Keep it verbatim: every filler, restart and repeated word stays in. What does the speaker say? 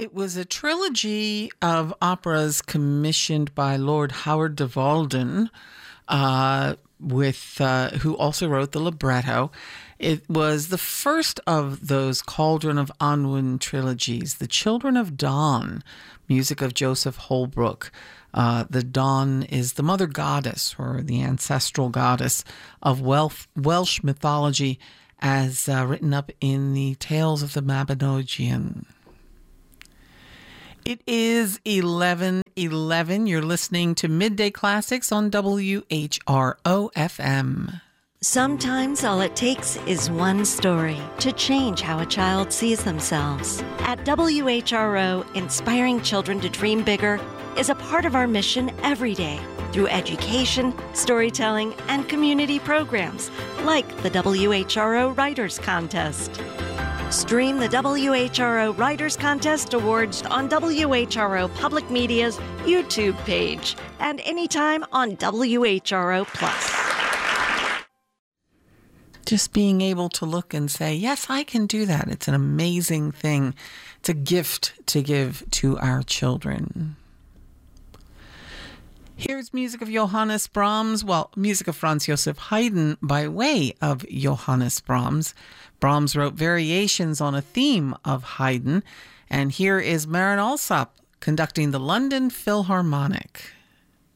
It was a trilogy of operas commissioned by Lord Howard de Walden, uh, with uh, who also wrote the libretto. It was the first of those Cauldron of Annwn trilogies. The Children of Dawn, music of Joseph Holbrook. Uh, the Dawn is the mother goddess, or the ancestral goddess of Welsh, Welsh mythology, as uh, written up in the Tales of the Mabinogion. It is eleven eleven. You're listening to Midday Classics on W H R O F M. Sometimes all it takes is one story to change how a child sees themselves. At W H R O, inspiring children to dream bigger is a part of our mission every day through education, storytelling, and community programs like the W H R O Writers Contest. Stream the W H R O Writers Contest Awards on W H R O Public Media's YouTube page and anytime on W H R O Plus. Just being able to look and say, yes, I can do that. It's an amazing thing. It's a gift to give to our children. Here's music of Johannes Brahms, well, music of Franz Joseph Haydn by way of Johannes Brahms. Brahms wrote variations on a theme of Haydn, and here is Marin Alsop conducting the London Philharmonic.